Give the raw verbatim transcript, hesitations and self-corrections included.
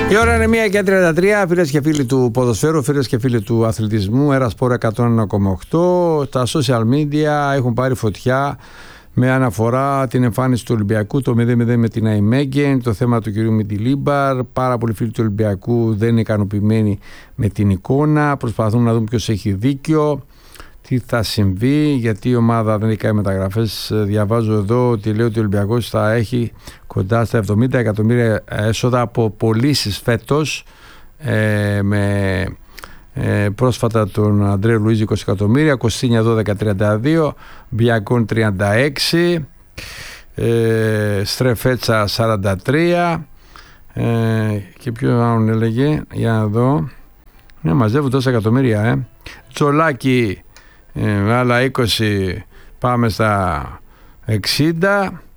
Η ώρα είναι μία και τριάντα τρία, φίλες και φίλοι του ποδοσφαίρου, φίλες και φίλοι του αθλητισμού, Era Sport εκατόν ένα κόμμα οκτώ. Τα social media έχουν πάρει φωτιά με αναφορά την εμφάνιση του Ολυμπιακού, το μηδέν μηδέν με την Nijmegen, το θέμα του κυρίου Μιντιλίμπαρ. Πάρα πολλοί φίλοι του Ολυμπιακού δεν είναι ικανοποιημένοι με την εικόνα, προσπαθούν να δουν ποιος έχει δίκιο, τι θα συμβεί, γιατί η ομάδα δεν έχει κάνει μεταγραφές. Διαβάζω εδώ ότι λέει ότι ο Ολυμπιακός θα έχει κοντά στα εβδομήντα εκατομμύρια έσοδα από πωλήσεις φέτος, ε, με ε, πρόσφατα τον Αντρέο Λουίζ είκοσι εκατομμύρια, Κωστίνια δώδεκα τριάντα δύο, Μπιακόν τριάντα έξι, ε, Στρεφέτσα σαράντα τρία, ε, και ποιο άλλον έλεγε, για να δω, ναι, μαζεύουν τόσα εκατομμύρια, ε. Τσολάκι, ε, άλλα είκοσι, πάμε στα εξήντα.